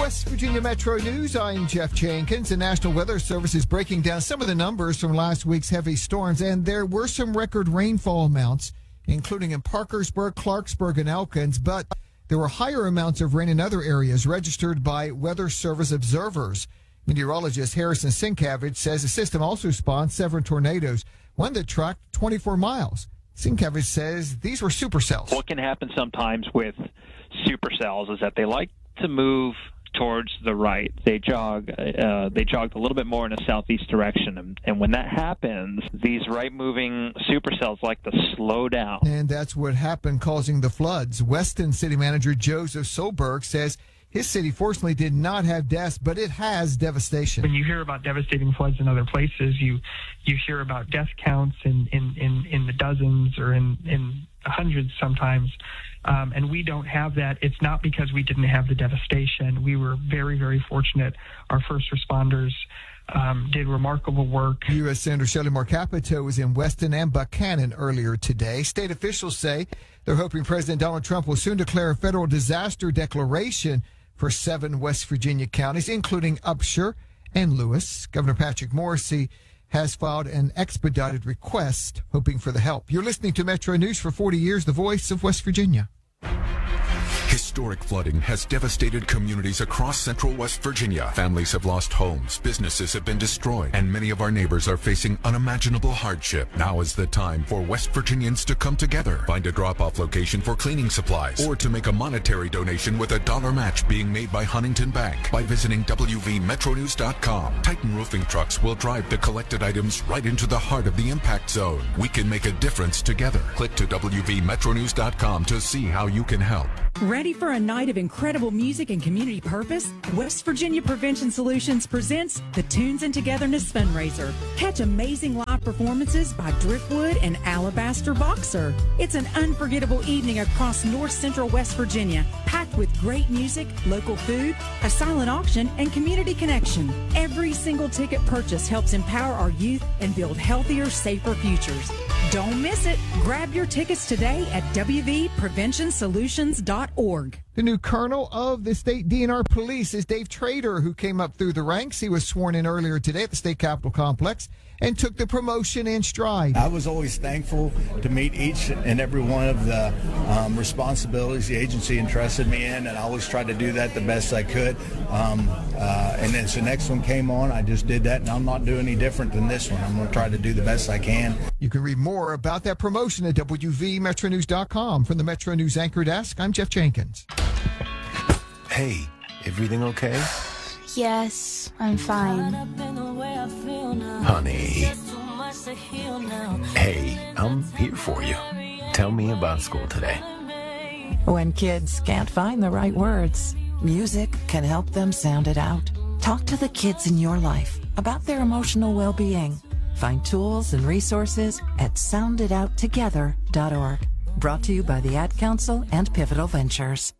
West Virginia Metro News. I'm Jeff Jenkins. The National Weather Service is breaking down some of the numbers from last week's heavy storms, and there were some record rainfall amounts, including in Parkersburg, Clarksburg, and Elkins, but there were higher amounts of rain in other areas registered by Weather Service observers. Meteorologist Harrison Sienkiewicz says the system also spawned several tornadoes, one that tracked 24 miles. Sienkiewicz says these were supercells. What can happen sometimes with supercells is that they like to move towards the right. They jog a little bit more in a southeast direction. And when that happens, these right-moving supercells like to slow down. And that's what happened, causing the floods. Weston City Manager Joseph Solberg says his city fortunately did not have deaths, but it has devastation. When you hear about devastating floods in other places, you hear about death counts in the dozens or in hundreds sometimes. And we don't have that. It's not because we didn't have the devastation. We were very, very fortunate. Our first responders did remarkable work. U.S. Senator Shelley Moore Capito was in Weston and Buchanan earlier today. State officials say they're hoping President Donald Trump will soon declare a federal disaster declaration for 7 West Virginia counties, including Upshur and Lewis. Governor Patrick Morrisey has filed an expedited request, hoping for the help. You're listening to Metro News for 40 years, the voice of West Virginia. Historic flooding has devastated communities across central West Virginia. Families have lost homes, businesses have been destroyed, and many of our neighbors are facing unimaginable hardship. Now is the time for West Virginians to come together, find a drop-off location for cleaning supplies, or to make a monetary donation with a dollar match being made by Huntington Bank by visiting WVMetroNews.com. Titan Roofing trucks will drive the collected items right into the heart of the impact zone. We can make a difference together. Click to WVMetroNews.com to see how you can help. Ready for a night of incredible music and community purpose? West Virginia Prevention Solutions presents the Tunes and Togetherness Fundraiser. Catch amazing live performances by Driftwood and Alabaster Boxer. It's an unforgettable evening across north central West Virginia, packed with great music, local food, a silent auction, and community connection. Every single ticket purchase helps empower our youth and build healthier, safer futures. Don't miss it. Grab your tickets today at WVPreventionSolutions.org. The new colonel of the state DNR police is Dave Trader, who came up through the ranks. He was sworn in earlier today at the state capitol complex and took the promotion in stride. I was always thankful to meet each and every one of the responsibilities the agency entrusted me in, and I always tried to do that the best I could. And then the next one came on, I just did that, and I'm not doing any different than this one. I'm going to try to do the best I can. You can read more about that promotion at WVMetroNews.com. From the Metro News Anchor Desk, I'm Jeff Jenkins. Hey, everything okay? Yes, I'm fine. Honey. Hey, I'm here for you. Tell me about school today. When kids can't find the right words, music can help them sound it out. Talk to the kids in your life about their emotional well-being. Find tools and resources at sounditouttogether.org. Brought to you by the Ad Council and Pivotal Ventures.